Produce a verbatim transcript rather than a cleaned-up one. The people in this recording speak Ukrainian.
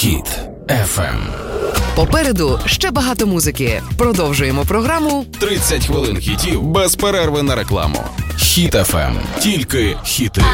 Хіт еф ем. Попереду ще багато музики. Продовжуємо програму тридцять хвилин хітів без перерви на рекламу. Хіт еф ем. Тільки хіти.